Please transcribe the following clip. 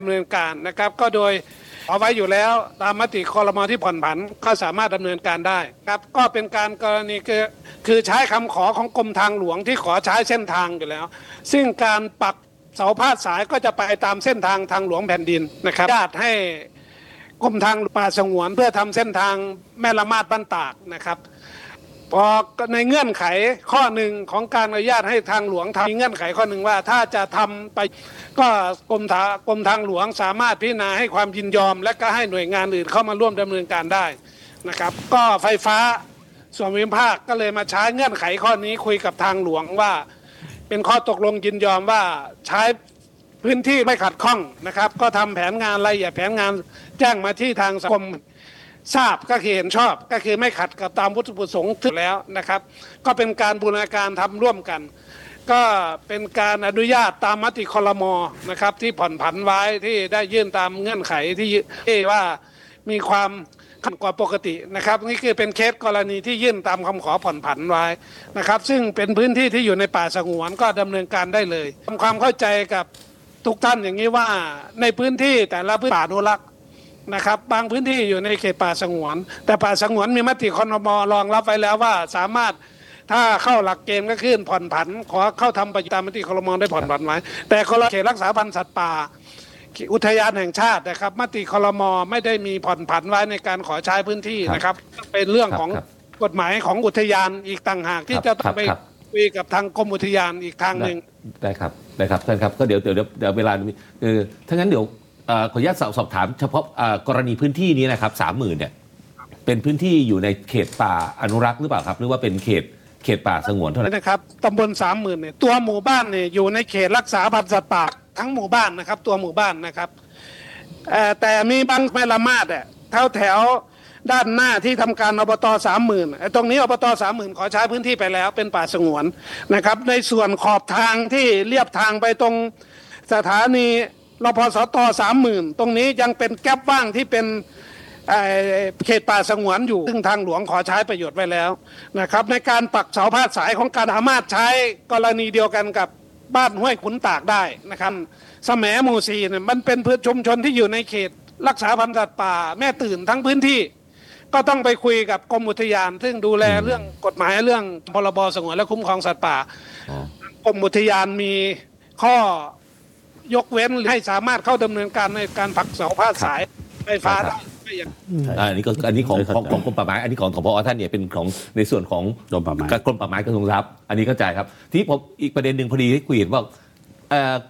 ดำเนินการนะครับก็โดยเอาไว้อยู่แล้วตามมติครม.ที่ผ่อนผันก็สามารถดำเนินการได้ครับก็เป็นการกรณีคือใช้คำขอของกรมทางหลวงที่ขอใช้เส้นทางอยู่แล้วซึ่งการปักเสาพาดสายก็จะไปตามเส้นทางทางหลวงแผ่นดินนะครับญาติให้กรมทางป่าสงวนเพื่อทำเส้นทางแม่ละมาดบ้านตากนะครับพอในเงื่อนไขข้อหนึ่งของการอนุญาตให้ทางหลวงทำมีเงื่อนไขข้อหนึ่งว่าถ้าจะทำไปก็กรมทางหลวงสามารถพิจารณาให้ความยินยอมและก็ให้หน่วยงานอื่นเข้ามาร่วมดำเนินการได้นะครับก็ไฟฟ้าส่วนภูมิภาคก็เลยมาใช้เงื่อนไขข้อนี้คุยกับทางหลวงว่าเป็นข้อตกลงยินยอมว่าใช้พื้นที่ไม่ขัดข้องนะครับก็ทำแผนงานรายละเอียดแผนงานแจ้งมาที่ทางสังคมทราบก็คือเห็นชอบก็คือไม่ขัดกับตามวัตถุประสงค์ถึงแล้วนะครับก็เป็นการบูรณาการทำร่วมกันก็เป็นการอนุญาตตามมติครม.นะครับที่ผ่อนผันไว้ที่ได้ยื่นตามเงื่อนไขที่ว่ามีความขัดกว่าปกตินะครับนี่คือเป็นเคสกรณีที่ยื่นตามคำขอผ่อนผันไว้นะครับซึ่งเป็นพื้นที่ที่อยู่ในป่าสงวนก็ดำเนินการได้เลยทำความเข้าใจกับทุกท่านอย่างนี้ว่าในพื้นที่แต่ละพื้นป่าอนุรักษ์นะครับบางพื้นที่อยู่ในเขตป่าสงวนแต่ป่าสงวนมีมติครม.รองรับไว้แล้วว่าสามารถถ้าเข้าหลักเกณฑ์ก็ขึ้นผ่อนผันขอเข้าทำไปตามมติครม.ได้ผ่อนผันไว้แต่คนละเขตรักษาพันธุ์สัตว์ป่าอุทยานแห่งชาตินะครับมติครม.ไม่ได้มีผ่อนผันไว้ในการขอใช้พื้นที่นะครับเป็นเรื่องของกฎหมายของอุทยานอีกต่างหากที่จะต้องไปคุยกับทางกรมอุทยานอีกทางหนึ่งได้ครับท่านครับก็เดี๋ยวเวลาถ้างั้นเดี๋ยวขออนุญาตสอบถามเฉพาะกรณีพื้นที่นี้นะครับ30,000เนี่ยเป็นพื้นที่อยู่ในเขตป่าอนุรักษ์หรือเปล่าครับหรือว่าเป็นเขตป่าสงวนเท่านั้นนะครับตำบล30,000เนี่ยตัวหมู่บ้านเนี่ยอยู่ในเขตรักษาพันธุ์สัตว์ป่าทั้งหมู่บ้านนะครับตัวหมู่บ้านนะครับแต่มีบางแม่ละมาดแถวด้านหน้าที่ทำการอบต30,000ตรงนี้อบต30,000ขอใช้พื้นที่ไปแล้วเป็นป่าสงวนนะครับในส่วนขอบทางที่เลียบทางไปตรงสถานีรพสต30,000ตรงนี้ยังเป็นแก๊ปว่างที่เป็นเขตป่าสงวนอยู่ซึ่งทางหลวงขอใช้ประโยชน์ไว้แล้วนะครับในการปักเสาพาดสายของการสามารถใช้กรณีเดียวกันกับบ้านห้วยขุนตากได้นะครับแสมหมู่4เนี่ยมันเป็นพื้นชุมชนที่อยู่ในเขตรักษาพันธุ์สัตว์ป่าแม่ตื่นทั้งพื้นที่ก็ต้องไปคุยกับกรมอุทยานซึ่งดูแลเรื่องกฎหมายเรื่องพรบสงวนและคุ้มครองสัตว์ป่ากรมอุทยานมีข้อยกเว้นให้สามารถเข้าดำเนินการในการปักเสาพาดสายไฟฟ้าได้อันนี้ของกรมป่าไม้อันนี้ของพอท่านเนี่ยเป็นของในส่วนของกรมป่าไม้กระทรวงทรัพย์อันนี้เข้าใจครับที่ผมอีกประเด็นหนึ่งพอดีที่คุยเห็นว่า